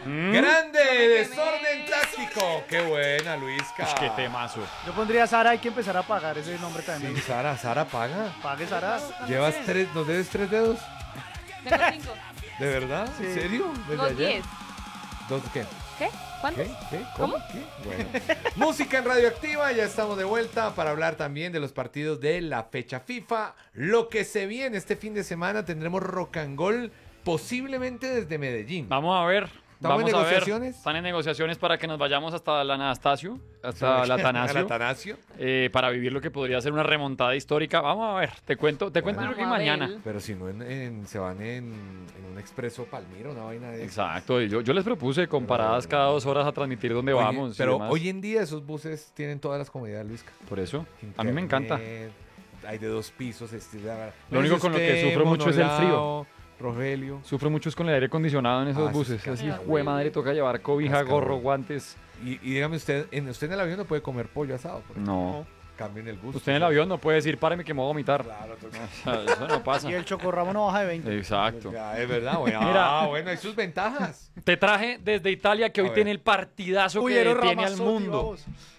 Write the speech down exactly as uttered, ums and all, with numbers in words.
¿Mm? Grande, me desorden quemé. táctico. Qué buena, Luisca. Ush, qué temazo. Yo pondría Sara, hay que empezar a pagar ese nombre también. Sí, Sara, Sara paga. Pague Sara. ¿Llevas tres, nos debes tres dedos? Tengo cinco. ¿De verdad? Sí. ¿En serio? ¿Desde Tengo ayer? diez. ¿Dos qué? ¿Qué? ¿Cuántos? ¿Qué? ¿Qué? ¿Cómo? ¿Qué? Bueno. Música en Radioactiva, ya estamos de vuelta para hablar también de los partidos de la fecha FIFA. Lo que se viene este fin de semana, tendremos rock and roll posiblemente desde Medellín. Vamos a ver. ¿Estamos Vamos en a ver. negociaciones? Están en negociaciones para que nos vayamos hasta el Anastasio, hasta el Atanasio, ¿Al Atanasio? eh, para vivir lo que podría ser una remontada histórica. Vamos a ver, te cuento, te cuento Bueno. lo que Vamos a ver. mañana. Pero si no, en, en- se van en, en un expreso Palmiro, una vaina de... Exacto, y yo, yo les propuse con paradas cada dos horas a transmitir dónde Oye, vamos. y pero demás. hoy en día esos buses tienen todas las comodidades, Luisca. Por eso, a mí me encanta. Internet, Hay de dos pisos. Este, Lo único con lo que sufro mucho es el frío. Rogelio. Sufro mucho es con el aire acondicionado en esos Ah, sí, buses. sí, Así, claro. jue madre, toca llevar cobija, Cascarón. gorro, guantes. Y, y dígame usted, en, usted en el avión no puede comer pollo asado. Por ejemplo. No. Cambio en el bus. Usted en el avión no puede decir, páreme que me voy a vomitar. Claro, toca- O sea, eso no pasa. Y el chocorramo no baja de veinte. Exacto. Ya, es verdad, bueno. Mira. Ah, bueno, hay sus ventajas. Te traje desde Italia que A hoy ver. tiene el partidazo que Eero detiene al Ramazzotti, mundo. vamos.